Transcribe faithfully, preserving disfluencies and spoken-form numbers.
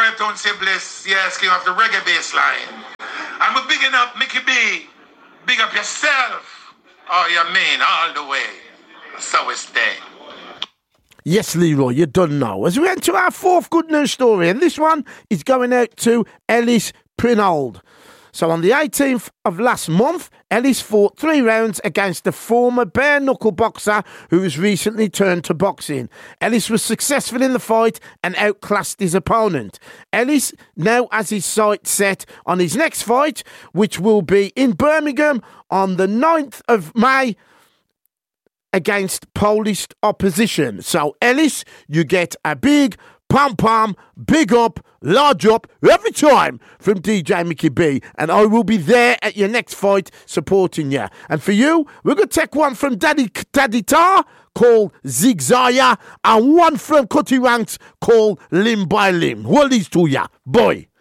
Royal Town say bless, yes, king of the reggae bass line. I'm bigging up Mickey B. Big up yourself. Oh, you mean all the way. So it's there. Yes, Leroy, you done know. As we enter our fourth good news story, and this one is going out to Ellis Prinold. So on the eighteenth of last month, Ellis fought three rounds against the former bare-knuckle boxer who has recently turned to boxing. Ellis was successful in the fight and outclassed his opponent. Ellis now has his sights set on his next fight, which will be in Birmingham on the ninth of May against Polish opposition. So, Ellis, you get a big pom-pom, big up, large up, every time from D J Mickey B. And I will be there at your next fight supporting you. And for you, we're going to take one from Daddy Daddy Tar called Zigzaya and one from Cutty Ranks called Limb by Limb. What these to ya? Boy.